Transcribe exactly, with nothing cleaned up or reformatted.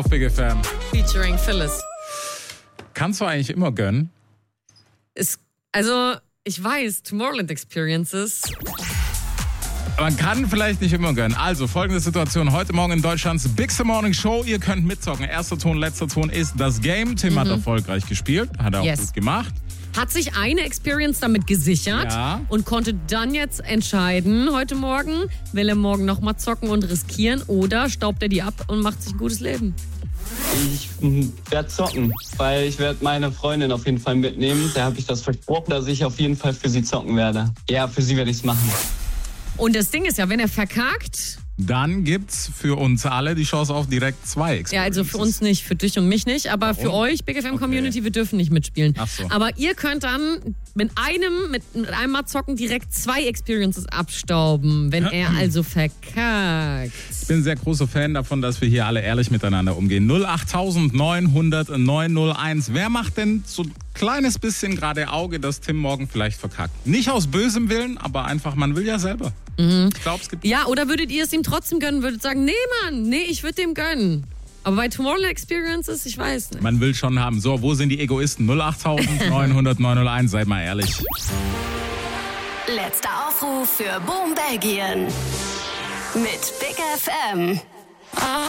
auf Big F M. Featuring Phyllis. Kannst du eigentlich immer gönnen? Ist, also, ich weiß, Tomorrowland Experiences. Man kann vielleicht nicht immer gönnen. Also, folgende Situation. Heute Morgen in Deutschlands Bigste Morning Show. Ihr könnt mitzocken. Erster Ton, letzter Ton ist das Game. Tim mhm. hat erfolgreich gespielt. Hat er auch yes. gut gemacht. Hat sich eine Experience damit gesichert ja. und konnte dann jetzt entscheiden, heute Morgen, will er morgen nochmal zocken und riskieren oder staubt er die ab und macht sich ein gutes Leben? Ich werde zocken, weil ich werde meine Freundin auf jeden Fall mitnehmen. Da habe ich das versprochen, dass ich auf jeden Fall für sie zocken werde. Ja, für sie werde ich es machen. Und das Ding ist ja, wenn er verkackt... Dann gibt's für uns alle die Chance auf direkt zwei Experiences. Ja, also für uns nicht, für dich und mich nicht, aber Warum? Für euch, Big F M Community, okay. Wir dürfen nicht mitspielen. Ach so. Aber ihr könnt dann mit einem, mit, mit einem Mal zocken direkt zwei Experiences abstauben, wenn er also verkackt. Ich bin ein sehr großer Fan davon, dass wir hier alle ehrlich miteinander umgehen. null acht neun null null neun null eins. Wer macht denn so ein kleines bisschen gerade Auge, dass Tim morgen vielleicht verkackt? Nicht aus bösem Willen, aber einfach, man will ja selber. Mhm. Ich glaube, es gibt... Ja, oder würdet ihr es ihm trotzdem gönnen? Würdet sagen, nee, Mann, nee, ich würde dem gönnen. Aber bei Tomorrowland Experiences, ich weiß nicht. Man will schon haben. So, wo sind die Egoisten? null acht neun null null neun null eins, seid mal ehrlich. Letzter Aufruf für Boom Belgien. Mit Big F M.